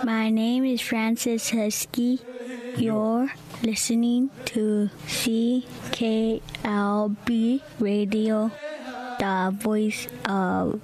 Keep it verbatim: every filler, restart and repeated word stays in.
My name is Francis Husky. You're listening to C K L B Radio, the voice of